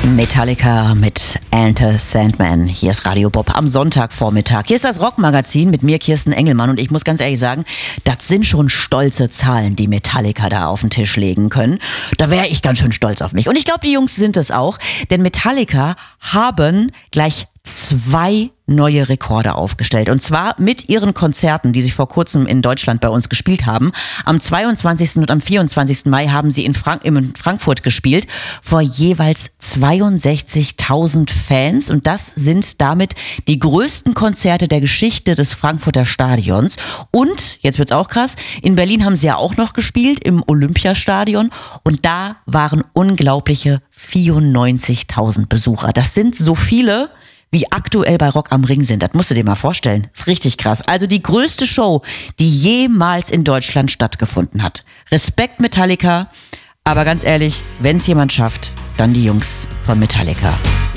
Metallica mit Enter Sandman. Hier ist Radio Bob am Sonntagvormittag. Hier ist das Rockmagazin mit mir, Kirsten Engelmann. Und ich muss ganz ehrlich sagen, das sind schon stolze Zahlen, die Metallica da auf den Tisch legen können. Da wäre ich ganz schön stolz auf mich. Und ich glaube, die Jungs sind es auch. Denn Metallica haben gleich 2 neue Rekorde aufgestellt. Und zwar mit ihren Konzerten, die sie vor kurzem in Deutschland bei uns gespielt haben. Am 22. und am 24. Mai haben sie in Frankfurt gespielt, vor jeweils 62.000 Fans. Und das sind damit die größten Konzerte der Geschichte des Frankfurter Stadions. Und, jetzt wird's auch krass, in Berlin haben sie ja auch noch gespielt, im Olympiastadion. Und da waren unglaubliche 94.000 Besucher. Das sind so viele, wie aktuell bei Rock am Ring sind. Das musst du dir mal vorstellen. Das ist richtig krass. Also die größte Show, die jemals in Deutschland stattgefunden hat. Respekt Metallica, aber ganz ehrlich, wenn es jemand schafft, dann die Jungs von Metallica.